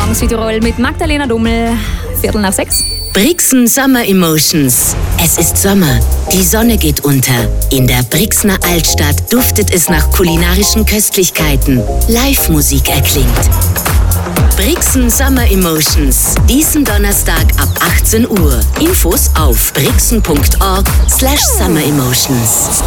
Morgen Südtirol mit Magdalena Dummel, 5:45. Brixen Summer Emotions. Es ist Sommer, die Sonne geht unter. In der Brixener Altstadt duftet es nach kulinarischen Köstlichkeiten. Live-Musik erklingt. Brixen Summer Emotions. Diesen Donnerstag ab 18 Uhr. Infos auf brixen.org/summeremotions.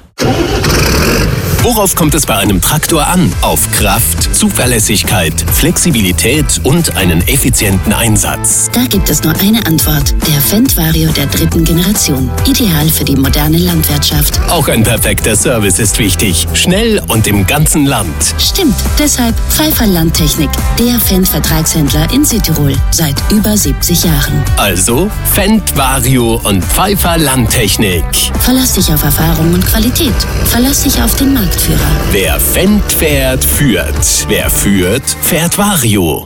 Worauf kommt es bei einem Traktor an? Auf Kraft, Zuverlässigkeit, Flexibilität und einen effizienten Einsatz. Da gibt es nur eine Antwort. Der Fendt Vario der 3. Generation. Ideal für die moderne Landwirtschaft. Auch ein perfekter Service ist wichtig. Schnell und im ganzen Land. Stimmt. Deshalb Pfeiffer Landtechnik. Der Fendt-Vertragshändler in Südtirol. Seit über 70 Jahren. Also Fendt, Vario und Pfeiffer Landtechnik. Verlass dich auf Erfahrung und Qualität. Verlass dich auf den Marktführer. Wer Fendt fährt, führt. Wer führt, fährt Vario.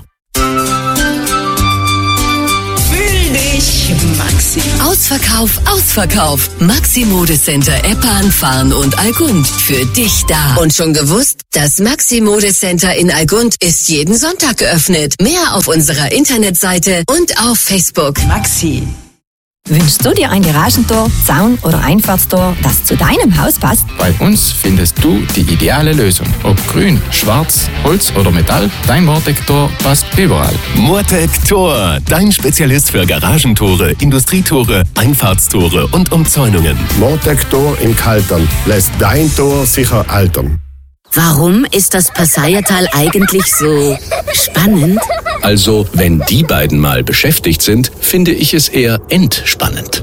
Fühl dich Maxi. Ausverkauf. Maxi Modecenter Eppan, Farn und Allgund. Für dich da. Und schon gewusst? Das Maxi Modecenter in Allgund ist jeden Sonntag geöffnet. Mehr auf unserer Internetseite und auf Facebook. Maxi. Wünschst du dir ein Garagentor, Zaun oder Einfahrtstor, das zu deinem Haus passt? Bei uns findest du die ideale Lösung. Ob grün, schwarz, Holz oder Metall, dein Mortec-Tor passt überall. Mortec Tor, dein Spezialist für Garagentore, Industrietore, Einfahrtstore und Umzäunungen. Mortec Tor in Kaltern lässt dein Tor sicher altern. Warum ist das Passaiertal eigentlich so spannend? Also, wenn die beiden mal beschäftigt sind, finde ich es eher entspannend.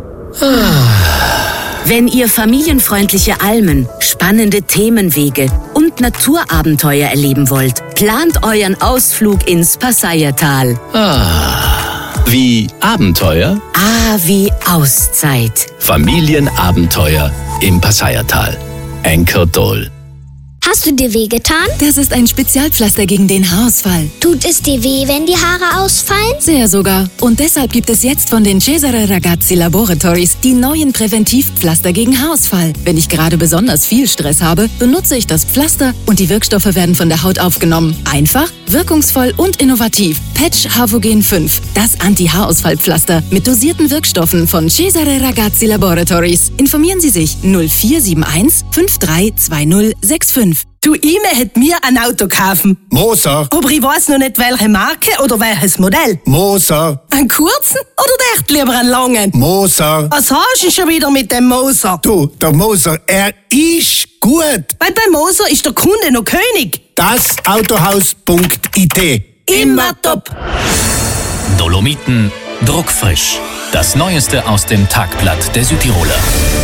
Wenn ihr familienfreundliche Almen, spannende Themenwege und Naturabenteuer erleben wollt, plant euren Ausflug ins Passaiertal. Wie Abenteuer? Wie Auszeit. Familienabenteuer im Passaiertal. Anchor Dole. Hast du dir wehgetan? Das ist ein Spezialpflaster gegen den Haarausfall. Tut es dir weh, wenn die Haare ausfallen? Sehr sogar. Und deshalb gibt es jetzt von den Cesare Ragazzi Laboratories die neuen Präventivpflaster gegen Haarausfall. Wenn ich gerade besonders viel Stress habe, benutze ich das Pflaster und die Wirkstoffe werden von der Haut aufgenommen. Einfach, wirkungsvoll und innovativ. Patch Havogen 5, das Anti-Haarausfallpflaster mit dosierten Wirkstoffen von Cesare Ragazzi Laboratories. Informieren Sie sich 0471 532065. Du, Ime hat mir ein Auto kaufen. Moser, Aber ich weiß noch nicht, welche Marke oder welches Modell. Moser, Einen kurzen oder echt lieber einen langen? Moser. Was hast du schon wieder mit dem Moser? Du, der Moser, er ist gut. Weil bei Moser ist der Kunde noch König. Das Autohaus.it. Immer top. Dolomiten druckfrisch. Das Neueste aus dem Tagblatt der Südtiroler.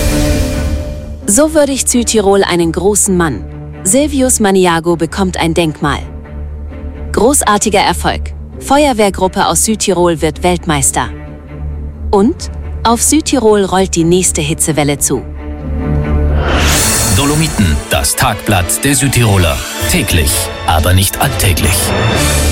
So würdigt Südtirol einen großen Mann. Silvius Maniago bekommt ein Denkmal. Großartiger Erfolg. Feuerwehrgruppe aus Südtirol wird Weltmeister. Und auf Südtirol rollt die nächste Hitzewelle zu. Dolomiten, das Tagblatt der Südtiroler. Täglich, aber nicht alltäglich.